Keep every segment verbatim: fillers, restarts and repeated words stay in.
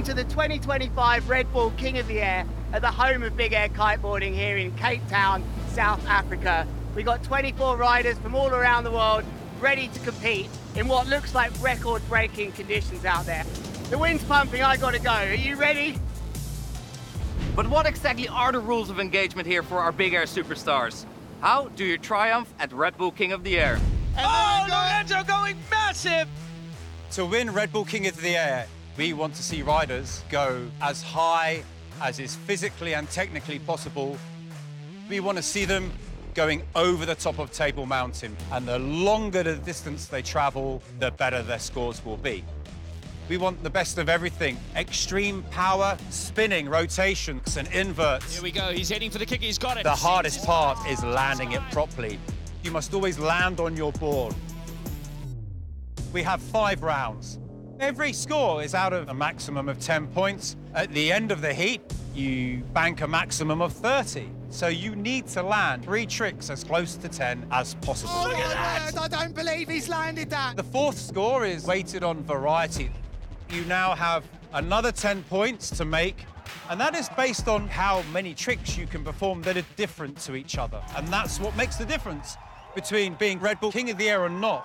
Welcome to the twenty twenty-five Red Bull King of the Air at the home of big air kiteboarding here in Cape Town, South Africa. We've got twenty-four riders from all around the world ready to compete in what looks like record-breaking conditions out there. The wind's pumping, I gotta go. Are you ready? But what exactly are the rules of engagement here for our big air superstars? How do you triumph at Red Bull King of the Air? And oh, Lorenzo going massive! To win Red Bull King of the Air, we want to see riders go as high as is physically and technically possible. We want to see them going over the top of Table Mountain. And the longer the distance they travel, the better their scores will be. We want the best of everything. Extreme power, spinning, rotations and inverts. Here we go, he's heading for the kick, he's got it. The hardest part is landing it properly. You must always land on your board. We have five rounds. Every score is out of a maximum of ten points. At the end of the heat, you bank a maximum of thirty. So you need to land three tricks as close to ten as possible. Oh, look at that! I don't believe he's landed that. The fourth score is weighted on variety. You now have another ten points to make, and that is based on how many tricks you can perform that are different to each other. And that's what makes the difference between being Red Bull King of the Air or not.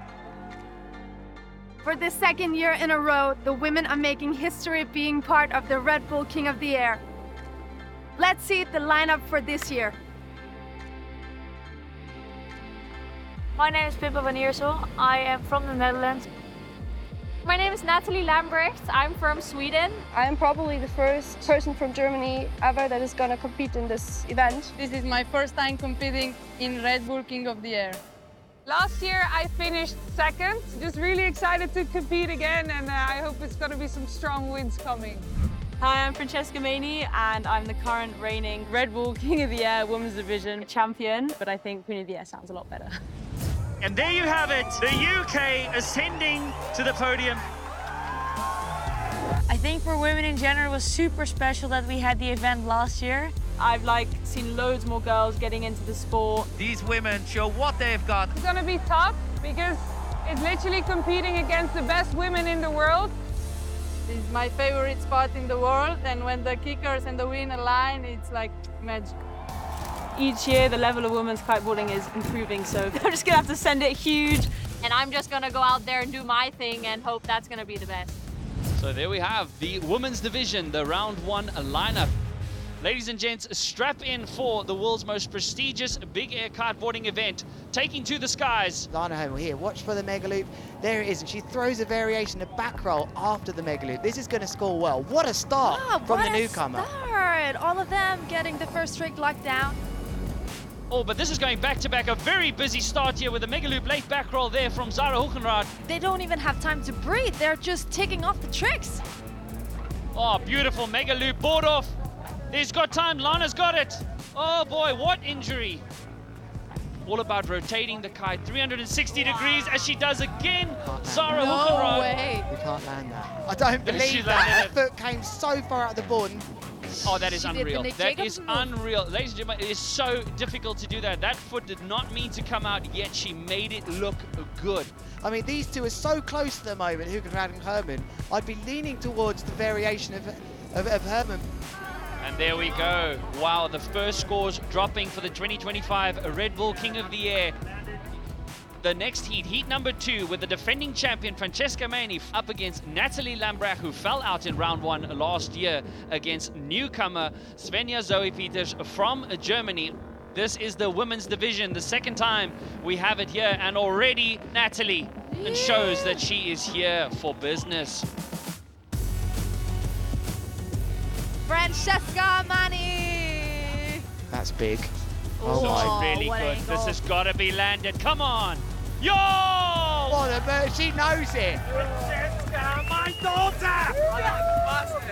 For the second year in a row, the women are making history being part of the Red Bull King of the Air. Let's see the lineup for this year. My name is Pippa van Iersel. I am from the Netherlands. My name is Natalie Lambrecht. I'm from Sweden. I'm probably the first person from Germany ever that is going to compete in this event. This is my first time competing in Red Bull King of the Air. Last year I finished second. Just really excited to compete again, and uh, I hope it's going to be some strong wins coming. Hi, I'm Francesca Maini and I'm the current reigning Red Bull King of the Air Women's Division champion, but I think Queen of the Air sounds a lot better. And there you have it, the U K ascending to the podium. I think for women in general, it was super special that we had the event last year. I've like seen loads more girls getting into the sport. These women show what they've got. It's going to be tough because it's literally competing against the best women in the world. This is my favorite spot in the world, and when the kickers and the wind align, it's like magic. Each year, the level of women's kiteboarding is improving, so I'm just gonna have to send it huge. And I'm just gonna go out there and do my thing and hope that's gonna be the best. So there we have the women's division, the round one lineup. Ladies and gents, strap in for the world's most prestigious big air kiteboarding event, taking to the skies. Lana Homer here, watch for the mega loop. There it is, and she throws a variation of back roll after the mega loop. This is going to score well. What a start Wow, from what the a newcomer. Start. All of them getting the first trick locked down. Oh, but this is going back to back, a very busy start here with a mega loop late back roll there from Zara Hogenraad. They don't even have time to breathe. They're just ticking off the tricks. Oh, beautiful mega loop, board off. He's got time, Lana's got it. Oh boy, what injury. All about rotating the kite three hundred sixty wow. degrees as she does again. Zara no Hogenraad. way. We can't land that. I don't She believe that. Her landed foot came so far out the board. Oh, that is She did the unreal. Nick That Jacobs is move. unreal. Ladies and gentlemen, it is so difficult to do that. That foot did not mean to come out, yet she made it look good. I mean, these two are so close at the moment, Hogenraad and Herman. I'd be leaning towards the variation of, of, of Herman. And there we go. Wow, the first scores dropping for the twenty twenty-five Red Bull King of the Air. The next heat, heat number two, with the defending champion Francesca Maini up against Natalie Lambrecht, who fell out in round one last year against newcomer Svenja Zoe Peters from Germany. This is the women's division, the second time we have it here, and already Natalie yeah. shows that she is here for business. Francesca Maini. That's big. Oh, Oh, my. Really what good. angle. This has got to be landed. Come on. Yo! What a bird. She knows it. Francesca, my daughter!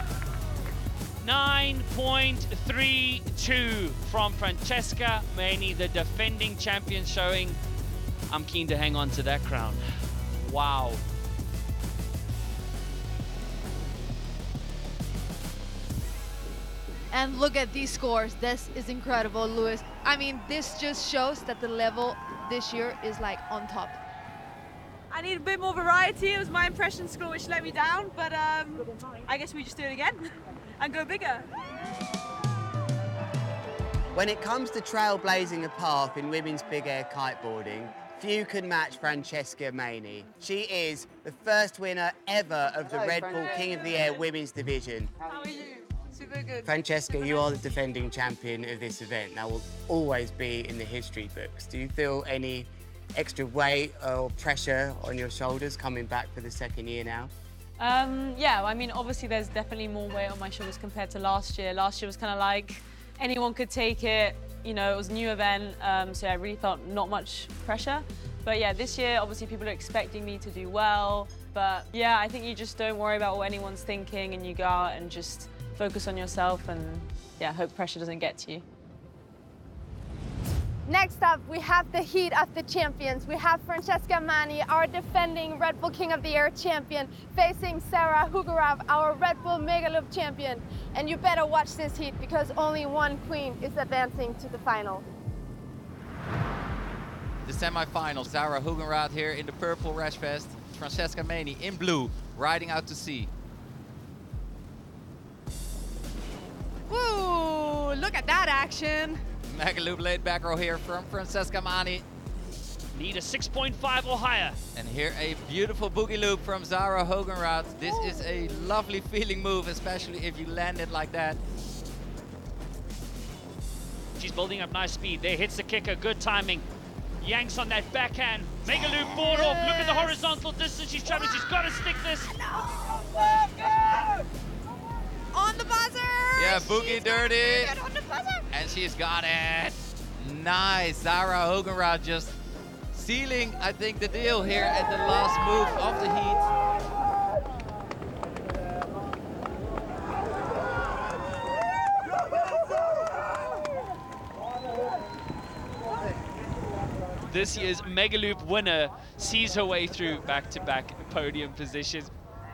nine point three two from Francesca Maini, the defending champion, showing I'm keen to hang on to that crown. Wow. And look at these scores. This is incredible, Lewis. I mean, this just shows that the level this year is like on top. I need a bit more variety. It was my impression score which let me down, but um, I guess we just do it again and go bigger. When it comes to trailblazing a path in women's big air kiteboarding, few can match Francesca Maini. She is the first winner ever of the Red Bull King of the Air Women's Division. How are you? Super good. Francesca, you are the defending champion of this event. That will always be in the history books. Do you feel any extra weight or pressure on your shoulders coming back for the second year now? Um, yeah, I mean, obviously there's definitely more weight on my shoulders compared to last year. Last year was kind of like anyone could take it. You know, it was a new event, um, so I really felt not much pressure. But yeah, this year, obviously people are expecting me to do well. But yeah, I think you just don't worry about what anyone's thinking and you go out and just focus on yourself and yeah, hope pressure doesn't get to you. Next up, we have the heat of the champions. We have Francesca Maini, our defending Red Bull King of the Air champion, facing Sarah Hugerov, our Red Bull Mega Loop champion. And you better watch this heat because only one queen is advancing to the final. The semi-final, Sarah Hugenrath here in the purple Rashfest, Francesca Maini in blue, riding out to sea. Woo, look at that action. Mega Loop laid back row here from Francesca Maini. Need a six point five or higher. And here a beautiful boogie loop from Sarah Hugenrath. This is a lovely feeling move, especially if you land it like that. She's building up nice speed. There hits the kicker, good timing. Yanks on that backhand. Mega Loop board off. Look at the horizontal distance she's traveling. She's got to stick this. On the buzzer. Yeah, boogie She's dirty. on the buzzer. And she's got it. Nice. Sarah Hugenrath just sealing, I think, the deal here at the last move of the heat. This year's Mega Loop winner sees her way through back-to-back podium positions.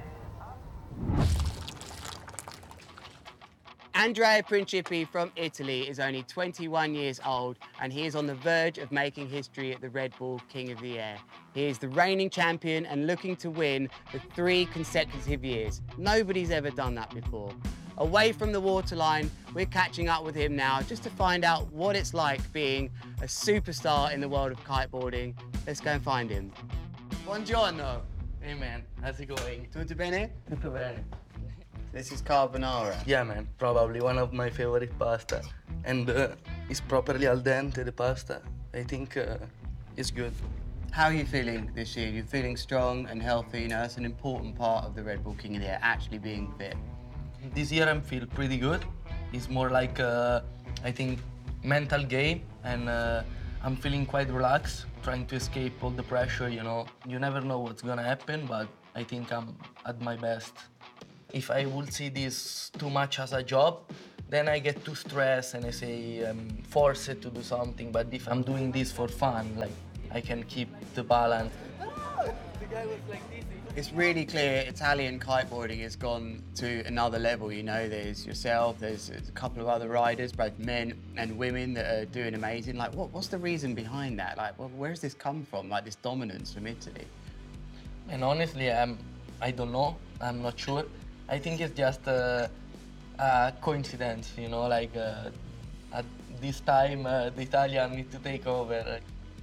Andrea Principi from Italy is only twenty-one years old and he is on the verge of making history at the Red Bull King of the Air. He is the reigning champion and looking to win for three consecutive years. Nobody's ever done that before. Away from the waterline, we're catching up with him now just to find out what it's like being a superstar in the world of kiteboarding. Let's go and find him. Buongiorno. Hey man, how's it going? Tutto bene? Tutto bene. This is carbonara. Yeah man, probably one of my favorite pasta. And uh, it's properly al dente, the pasta. I think uh, it's good. How are you feeling this year? You're feeling strong and healthy, you know, that's an important part of the Red Bull King of the Air, actually being fit. This year I feel pretty good. It's more like, uh, I think, mental game, and uh, I'm feeling quite relaxed, trying to escape all the pressure, you know. You never know what's gonna happen, but I think I'm at my best. If I would see this too much as a job, then I get too stressed and I say I'm forced to do something. But if I'm doing this for fun, like, I can keep the balance. The guy was like this. It's really clear Italian kiteboarding has gone to another level, you know. There's yourself, there's a couple of other riders, both men and women, that are doing amazing. Like, what, what's the reason behind that? Like, well, where's this come from, like this dominance from Italy? And honestly, I'm, I don't know, I'm not sure. I think it's just a, a coincidence, you know, like uh, at this time uh, the Italians need to take over.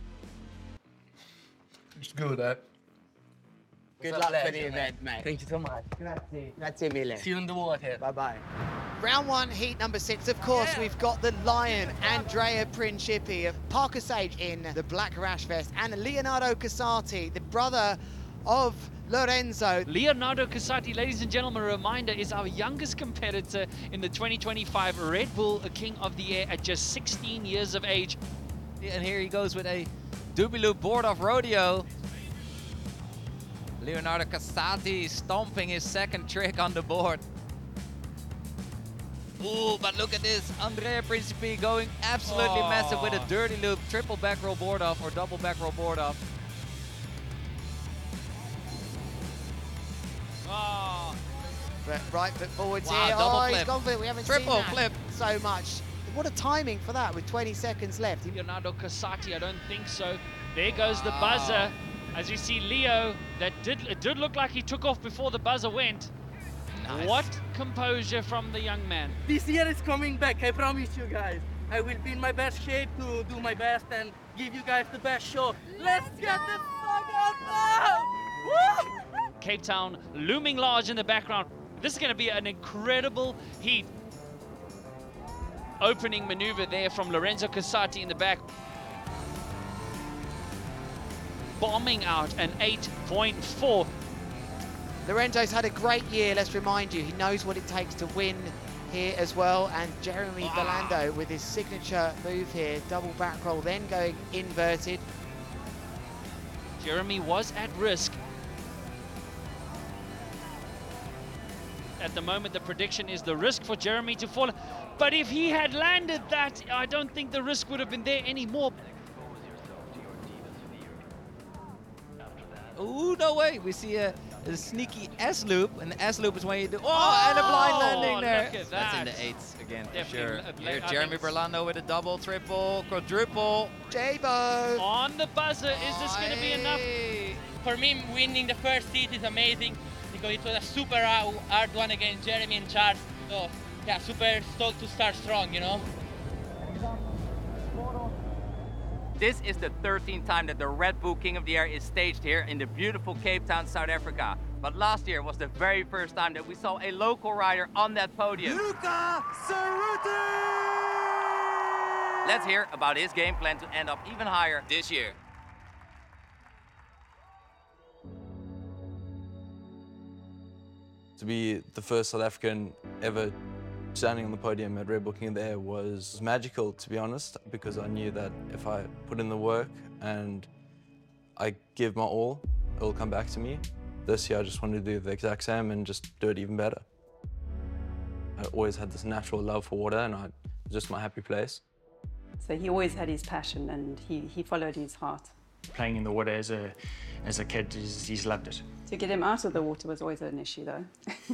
It's good, eh? Good luck for the event, mate. Thank you so much. Grazie. Grazie mille. See you in the water. Bye-bye. Round one, heat number six. Of course, yeah. We've got the Lion, Andrea Principi of Parker Sage in the Black Rashfest, and Leonardo Casati, the brother of Lorenzo. Leonardo Casati, ladies and gentlemen, a reminder, is our youngest competitor in the twenty twenty-five Red Bull King of the Air at just sixteen years of age. And here he goes with a doobie loop board off rodeo. Leonardo Casati stomping his second trick on the board. Ooh, but look at this. Andrea Principi going absolutely oh. massive with a dirty loop, triple back roll board off or double back roll board off. Oh. But right foot forwards wow, here. Double oh, flip. He's gone for it. We haven't triple seen that flip. so much. What a timing for that with twenty seconds left. Leonardo Casati, I don't think so. There goes the buzzer. As you see Leo, that did it did look like he took off before the buzzer went. Nice. What composure from the young man. This year is coming back, I promise you guys. I will be in my best shape to do my best and give you guys the best show. Let's get this fuck out now! Woo! Cape Town looming large in the background. This is going to be an incredible heat. Opening maneuver there from Lorenzo Casati in the back. Bombing out an eight point four. Lorenzo's had a great year, let's remind you. He knows what it takes to win here as well. And Jeremy wow. Belando with his signature move here. Double back roll, then going inverted. Jeremy was at risk. At the moment, the prediction is the risk for Jeremy to fall. But if he had landed that, I don't think the risk would have been there anymore. Oh, no way. We see a, a sneaky S-loop, and the S-loop is when you do... Oh, oh and a blind landing there. Look at that. That's in the eights again, for Definitely sure. Here, Jeremy Berlando with a double, triple, quadruple. J-Bo! On the buzzer, is this going to be enough? For me, winning the first heat is amazing, because it was a super hard one against Jeremy and Charles. So, yeah, super stoked to start strong, you know? This is the thirteenth time that the Red Bull King of the Air is staged here in the beautiful Cape Town, South Africa. But last year was the very first time that we saw a local rider on that podium. Luca Cerutti! Let's hear about his game plan to end up even higher this year. To be the first South African ever standing on the podium at Red Bull King of the Air was magical, to be honest, because I knew that if I put in the work and I give my all, it will come back to me. This year I just wanted to do the exact same and just do it even better. I always had this natural love for water, and I, it was just my happy place. So he always had his passion, and he, he followed his heart. Playing in the water as a, as a kid, he's, he's loved it. To get him out of the water was always an issue, though.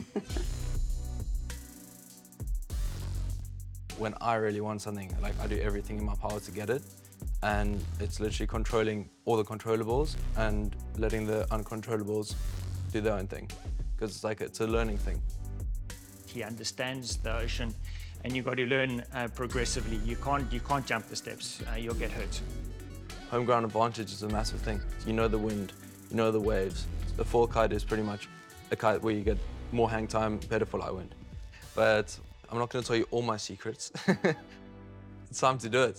When I really want something, like, I do everything in my power to get it, and it's literally controlling all the controllables and letting the uncontrollables do their own thing, because it's like it's a learning thing. He understands the ocean, and you've got to learn uh, progressively. You can't, you can't jump the steps, uh, you'll get hurt. Home ground advantage is a massive thing. You know the wind, you know the waves. The fall kite is pretty much a kite where you get more hang time, better for light wind. But I'm not going to tell you all my secrets. It's time to do it.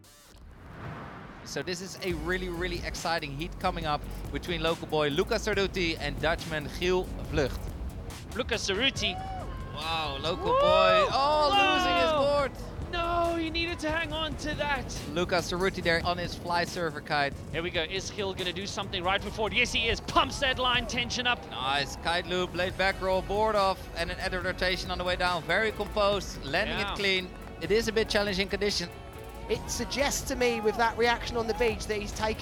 So this is a really, really exciting heat coming up between local boy Luca Cerutti and Dutchman Giel Vlucht. Luca Cerutti. Wow, local Woo! boy. Oh, Whoa! losing his board. No, he needed to hang on to that. Luca Cerutti there on his fly surfer kite. Here we go. Is Giel going to do something right foot forward? Yes, he is. Pumps that line tension up. Nice kite loop, laid back roll, board off, and an added rotation on the way down. Very composed, landing yeah. it clean. It is a bit challenging condition. It suggests to me with that reaction on the beach that he's taken